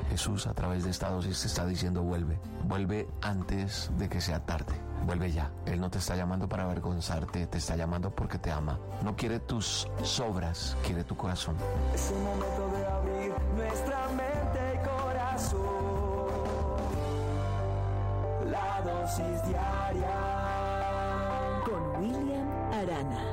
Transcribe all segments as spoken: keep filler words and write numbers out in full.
Jesús a través de esta dosis te está diciendo vuelve, vuelve antes de que sea tarde, vuelve ya. Él no te está llamando para avergonzarte, te está llamando porque te ama. No quiere tus sobras, quiere tu corazón. Es un momento de abrir nuestra mente y corazón. La dosis diaria con William Arana.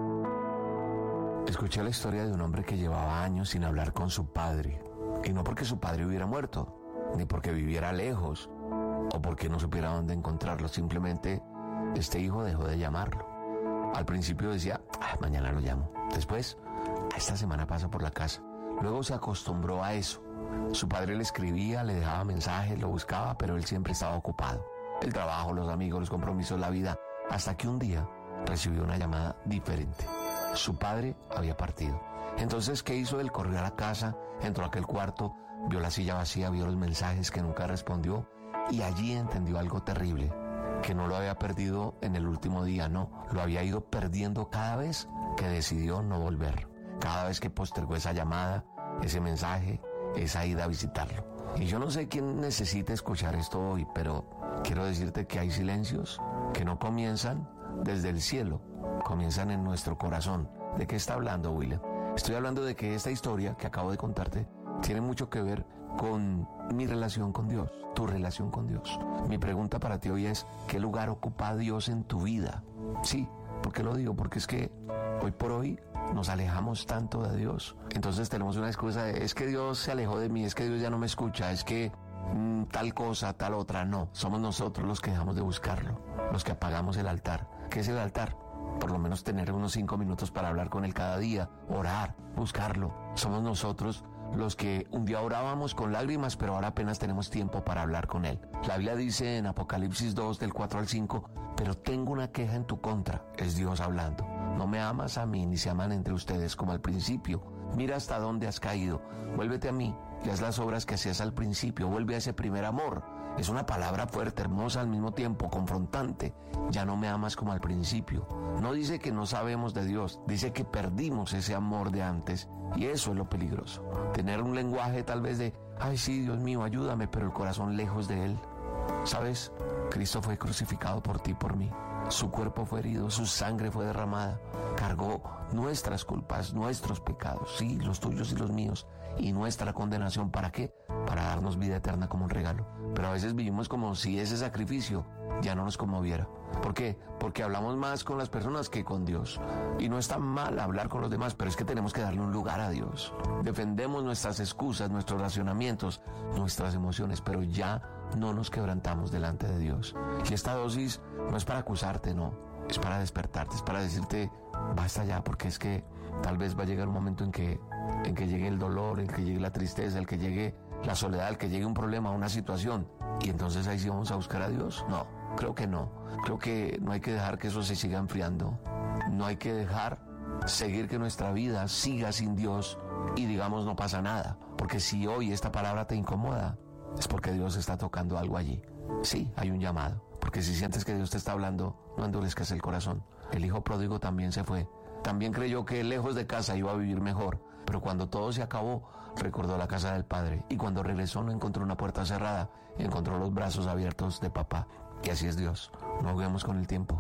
Escuché la historia de un hombre que llevaba años sin hablar con su padre. Y no porque su padre hubiera muerto, ni porque viviera lejos, o porque no supiera dónde encontrarlo. Simplemente este hijo dejó de llamarlo. Al principio decía, ah, mañana lo llamo. Después, esta semana paso por la casa. Luego se acostumbró a eso. Su padre le escribía, le dejaba mensajes, lo buscaba, pero él siempre estaba ocupado. El trabajo, los amigos, los compromisos, la vida. Hasta que un día recibió una llamada diferente. Su padre había partido. Entonces, ¿qué hizo él? Corrió a la casa, entró a aquel cuarto, vio la silla vacía, vio los mensajes que nunca respondió y allí entendió algo terrible, que no lo había perdido en el último día, no, lo había ido perdiendo cada vez que decidió no volver, cada vez que postergó esa llamada, ese mensaje, esa ida a visitarlo. Y yo no sé quién necesita escuchar esto hoy, pero quiero decirte que hay silencios que no comienzan desde el cielo, comienzan en nuestro corazón. ¿De qué está hablando, William? Estoy hablando de que esta historia que acabo de contarte tiene mucho que ver con mi relación con Dios, tu relación con Dios. Mi pregunta para ti hoy es, ¿qué lugar ocupa Dios en tu vida? Sí, ¿por qué lo digo? Porque es que hoy por hoy nos alejamos tanto de Dios. Entonces tenemos una excusa de, es que Dios se alejó de mí, es que Dios ya no me escucha, es que mmm, tal cosa, tal otra. No, somos nosotros los que dejamos de buscarlo, los que apagamos el altar. ¿Qué es el altar? Por lo menos tener unos cinco minutos para hablar con Él cada día, orar, buscarlo. Somos nosotros los que un día orábamos con lágrimas, pero ahora apenas tenemos tiempo para hablar con Él. La Biblia dice en Apocalipsis dos, del cuatro al cinco, pero tengo una queja en tu contra, es Dios hablando. No me amas a mí, ni se aman entre ustedes como al principio. Mira hasta dónde has caído, vuélvete a mí y haz las obras que hacías al principio, vuelve a ese primer amor. Es una palabra fuerte, hermosa, al mismo tiempo confrontante. Ya no me amas como al principio. No dice que no sabemos de Dios, dice que perdimos ese amor de antes, y eso es lo peligroso. Tener un lenguaje tal vez de, ay sí, Dios mío, ayúdame, pero el corazón lejos de Él. ¿Sabes? Cristo fue crucificado por ti y por mí. Su cuerpo fue herido, su sangre fue derramada. Cargó nuestras culpas, nuestros pecados, sí, los tuyos y los míos, y nuestra condenación. ¿Para qué? Para darnos vida eterna como un regalo. Pero a veces vivimos como si ese sacrificio ya no nos conmoviera. ¿Por qué? Porque hablamos más con las personas que con Dios. Y no está mal hablar con los demás, pero es que tenemos que darle un lugar a Dios. Defendemos nuestras excusas, nuestros racionamientos, nuestras emociones, pero ya no nos quebrantamos delante de Dios. Y esta dosis no es para acusarte, no. Es para despertarte, es para decirte, basta ya, porque es que tal vez va a llegar un momento en que, en que llegue el dolor, en que llegue la tristeza, en que llegue la soledad, en que llegue un problema, una situación. Y entonces ahí sí vamos a buscar a Dios. No, creo que no. Creo que no hay que dejar que eso se siga enfriando. No hay que dejar seguir que nuestra vida siga sin Dios y digamos no pasa nada. Porque si hoy esta palabra te incomoda, es porque Dios está tocando algo allí. Sí, hay un llamado. Porque si sientes que Dios te está hablando, no endurezcas el corazón. El hijo pródigo también se fue. También creyó que lejos de casa iba a vivir mejor. Pero cuando todo se acabó, recordó la casa del padre. Y cuando regresó no encontró una puerta cerrada, encontró los brazos abiertos de papá. Y así es Dios. No juguemos con el tiempo.